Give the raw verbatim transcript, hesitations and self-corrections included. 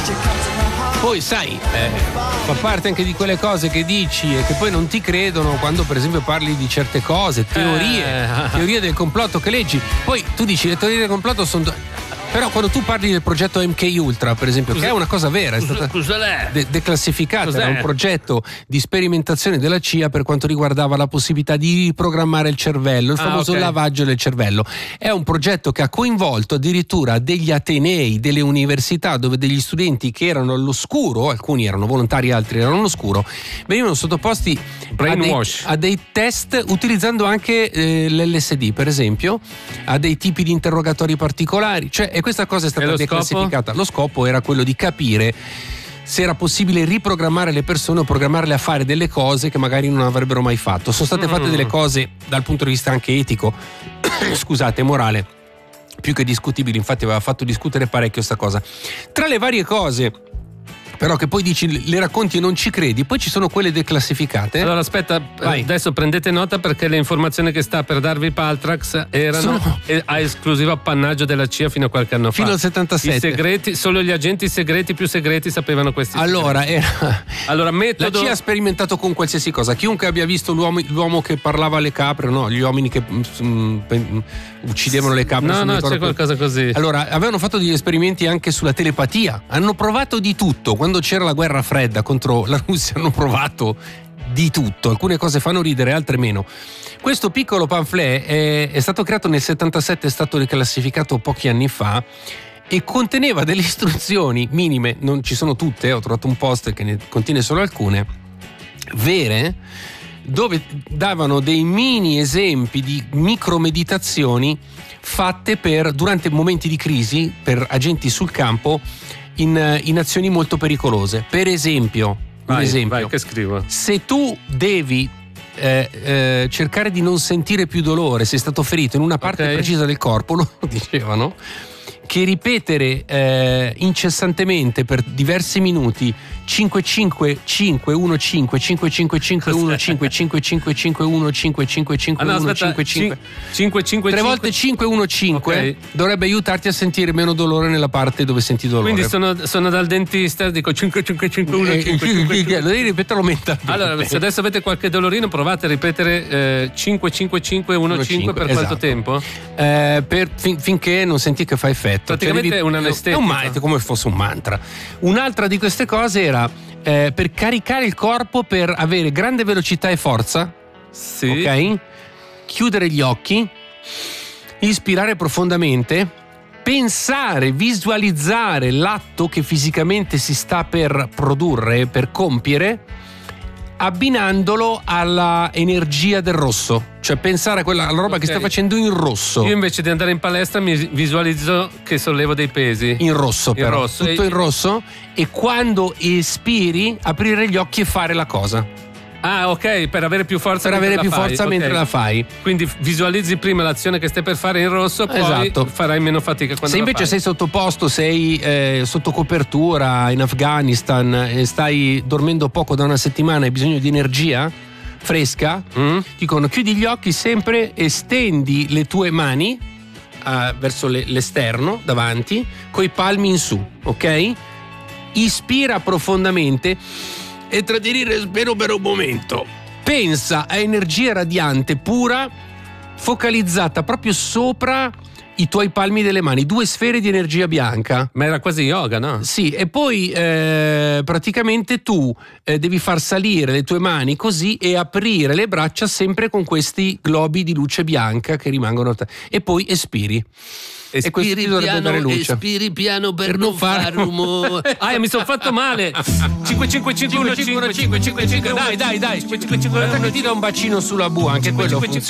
Poi sai, eh, fa parte anche di quelle cose che dici e che poi non ti credono quando per esempio parli di certe cose, teorie, Eh. teorie del complotto che leggi. Poi tu dici le teorie del complotto sono... Però quando tu parli del progetto M K Ultra, per esempio, Cos'è? che è una cosa vera, è stata Cos'è? de- declassificata, Cos'è? era un progetto di sperimentazione della C I A per quanto riguardava la possibilità di riprogrammare il cervello, il Ah, famoso ok. lavaggio del cervello. È un progetto che ha coinvolto addirittura degli atenei, delle università, dove degli studenti che erano all'oscuro, alcuni erano volontari, altri erano all'oscuro, venivano sottoposti a dei, Brainwash. a dei test utilizzando anche eh, l'L S D, per esempio, a dei tipi di interrogatori particolari. Cioè, e questa cosa è E stata lo declassificata. Lo scopo era quello di capire se era possibile riprogrammare le persone o programmarle a fare delle cose che magari non avrebbero mai fatto. Sono state Mm. fatte delle cose dal punto di vista anche etico, scusate, morale, più che discutibili. Infatti aveva fatto discutere parecchio sta cosa. Tra le varie cose però che poi dici le racconti e non ci credi, poi ci sono quelle declassificate. Allora aspetta, Vai. adesso prendete nota perché le informazioni che sta per darvi Paltrax erano Sono- eh, a esclusivo appannaggio della C I A fino a qualche anno Fino fa. al settantasette. I segreti, solo gli agenti segreti più segreti sapevano questi Allora, segreti. era... Allora La metodo C I A ha sperimentato con qualsiasi cosa. Chiunque abbia visto l'uomo, l'uomo che parlava alle capre, no, gli uomini che mm, pe- uccidevano le capre. No, se non no, mi ricordo c'è più. qualcosa così. Allora, avevano fatto degli esperimenti anche sulla telepatia. Hanno provato di tutto. Quando c'era la guerra fredda contro la Russia hanno provato di tutto. Alcune cose fanno ridere, altre meno. Questo piccolo pamphlet è, è stato creato nel settantasette, è stato riclassificato pochi anni fa e conteneva delle istruzioni minime, non ci sono tutte, ho trovato un post che ne contiene solo alcune, vere, dove davano dei mini esempi di micromeditazioni fatte per durante momenti di crisi per agenti sul campo in, in azioni molto pericolose. Per esempio, un Vai, esempio, vai, che scrivo. se tu devi eh, eh, cercare di non sentire più dolore, sei stato ferito in una parte Ok. precisa del corpo, lo dicevano, che ripetere eh, incessantemente per diversi minuti cinque cinque cinque uno cinque cinque cinque cinque uno cinque cinque cinque cinque uno cinque cinque cinque Ah, no, uno aspetta, cinque cinque cinque cinque tre volte cinque uno cinque Ok. dovrebbe aiutarti a sentire meno dolore nella parte dove senti dolore. Quindi sono, sono dal dentista, dico cinque cinque cinque uno Eh, cinque cinque cinque. lo devi ripeterlo mentalmente. Allora, se adesso avete qualche dolorino, provate a ripetere eh, cinque cinque cinque uno cinque per esatto. quanto tempo? Eh, per, fin- finché non senti che fa effetto. Praticamente Cioè, è un anestetico. È un mantra, come fosse un mantra. Un'altra di queste cose era eh, per caricare il corpo per avere grande velocità e forza. Sì. Ok? Chiudere gli occhi, ispirare profondamente, pensare, visualizzare l'atto che fisicamente si sta per produrre, per compiere, abbinandolo alla energia del rosso, cioè pensare a quella alla roba Ok. che stai facendo in rosso. Io invece di andare in palestra mi visualizzo che sollevo dei pesi. In rosso, In però, rosso. tutto E- in rosso, e quando espiri aprire gli occhi e fare la cosa Ah, ok, per avere più forza per mentre avere più la fai, forza ok. mentre la fai. Quindi visualizzi prima l'azione che stai per fare in rosso, poi Esatto. farai meno fatica quando Se la invece fai. sei sottoposto, sei eh, sotto copertura in Afghanistan e stai dormendo poco da una settimana e hai bisogno di energia fresca, Mm? dicono chiudi gli occhi sempre, estendi le tue mani eh, verso le- l'esterno davanti coi palmi in su, ok? Ispira profondamente e trattieni il respiro per un momento, pensa a energia radiante pura focalizzata proprio sopra i tuoi palmi delle mani, due sfere di energia bianca. Ma era quasi yoga, no? Sì, e poi eh, praticamente tu eh, devi far salire le tue mani così e aprire le braccia sempre con questi globi di luce bianca che rimangono a te. E poi espiri. E questo ti dovrebbe dare luce. espiri piano per, non fare rumore. Ah, mi sono fatto male. cinque cinque cinque uno cinque cinque cinque cinque. Dai, dai, dai. Aspetta che ti do un bacino sulla bua, anche quello funziona.